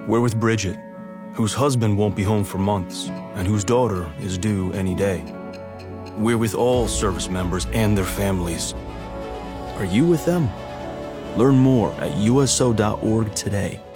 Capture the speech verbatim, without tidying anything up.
We're with Bridget, whose husband won't be home for months, and whose daughter is due any day. We're with all service members and their families. Are you with them? Learn more at U S O dot org today.